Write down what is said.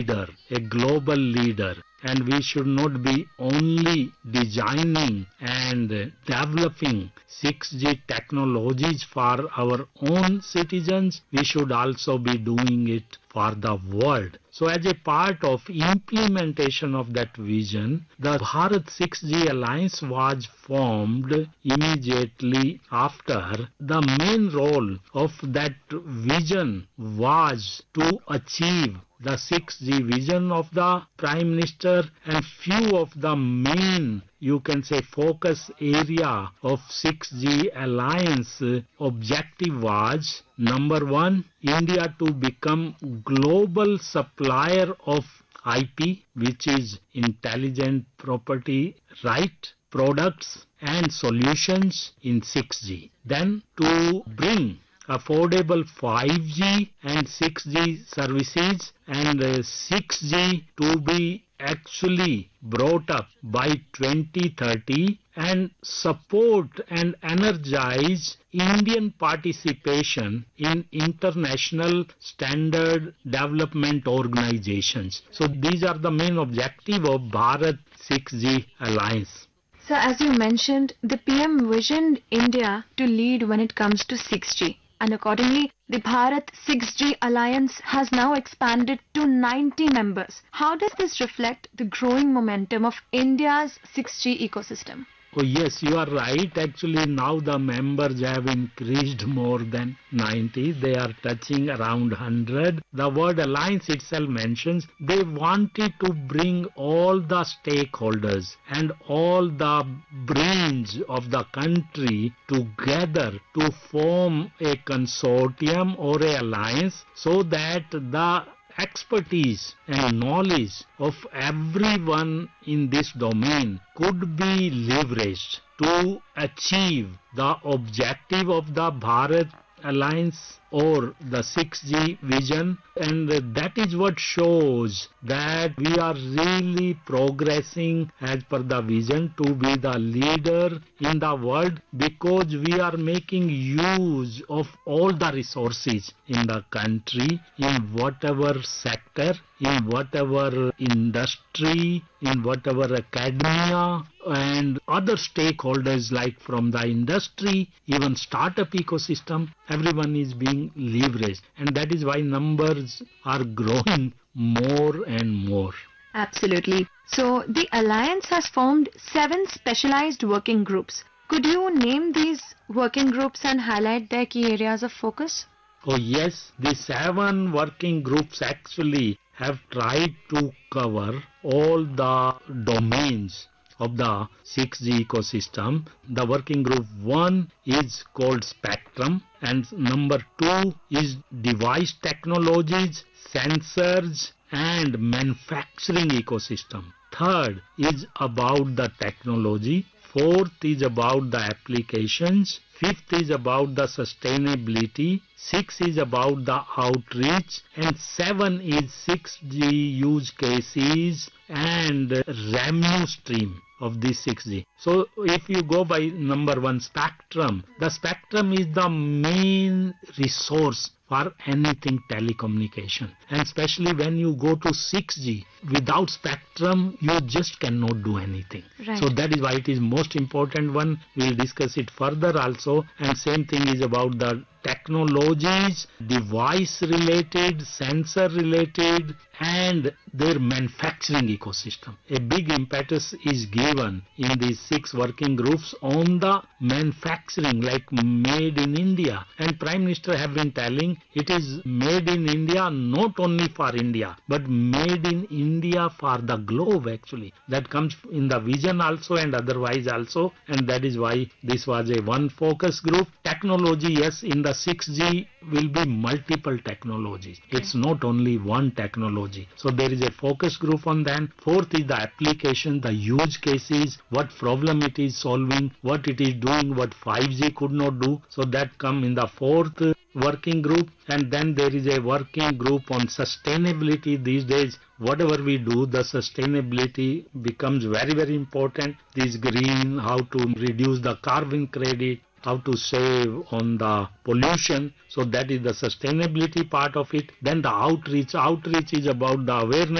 leader, a global leader. And we should not be only designing and developing 6G technologies for our own citizens, we should also be doing it for the world. So as a part of implementation of that vision, the Bharat 6G Alliance was formed immediately after. The main role of that vision was to achieve the 6G vision of the Prime Minister, and few of the main, you can say, focus area of 6G Alliance objective was: number one, India to become global supplier of IP, which is intelligent property right, products and solutions in 6G. Then to bring affordable 5G and 6G services, and 6G to be actually brought up by 2030, and support and energize Indian participation in international standard development organizations. So these are the main objective of Bharat 6G Alliance. So as you mentioned, the PM visioned India to lead when it comes to 6G. And accordingly, the Bharat 6G Alliance has now expanded to 90 members. How does this reflect the growing momentum of India's 6G ecosystem? Oh yes, you are right. Actually, now the members have increased more than 90. They are touching around 100. The word alliance itself mentions they wanted to bring all the stakeholders and all the brains of the country together to form a consortium or a alliance, so that the expertise and knowledge of everyone in this domain could be leveraged to achieve the objective of the Bharat Alliance or the 6G vision, and that is what shows that we are really progressing as per the vision to be the leader in the world, because we are making use of all the resources in the country, in whatever sector, in whatever industry, in whatever academia and other stakeholders, like from the industry, even startup ecosystem, everyone is being leveraged, and that is why numbers are growing more and more. Absolutely. So the Alliance has formed 7 specialized working groups. Could you name these working groups and highlight their key areas of focus? Oh yes, the 7 working groups actually have tried to cover all the domains of the 6G ecosystem. The working group 1 is called Spectrum, and number 2 is device technologies, sensors and manufacturing ecosystem. Third is about the technology. Fourth is about the applications. Fifth is about the sustainability. 6 is about the outreach, and 7 is 6G use cases and revenue stream of this 6G. So if you go by number 1, Spectrum, the Spectrum is the main resource for anything telecommunication, and especially when you go to 6G, without Spectrum you just cannot do anything. Right. So that is why it is most important one. We'll discuss it further also, and same thing is about the technologies, device related, sensor related, and their manufacturing ecosystem. A big impetus is given in these 6 working groups on the manufacturing, like made in India. And Prime Minister have been telling it is made in India not only for India, but made in India for the globe actually. That comes in the vision also and otherwise also, and that is why this was a one focus group. Technology, yes, in the 6G will be multiple technologies. It's not only one technology. So there is a focus group on that. Fourth is the application, the use cases, what problem it is solving, what it is doing, what 5G could not do. So that come in the 4th working group. And then there is a working group on sustainability. These days, whatever we do, the sustainability becomes very, very important. This green, how to reduce the carbon credit, how to save on the pollution. So that is the sustainability part of it. Then the outreach. Outreach is about the awareness